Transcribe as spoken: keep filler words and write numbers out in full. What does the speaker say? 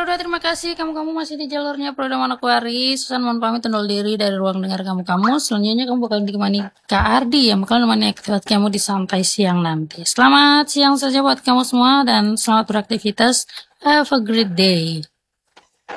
udah terima kasih kamu-kamu masih di jalurnya Prodaman Aquarius. Susan mohon pamit undur diri dari ruang dengar kamu-kamu. Selanjutnya kamu bakal ditemani Kak Ardi yang bakal menemani aktivitas kamu di santai siang nanti. Selamat siang saja buat kamu semua dan selamat beraktivitas. Have a great day.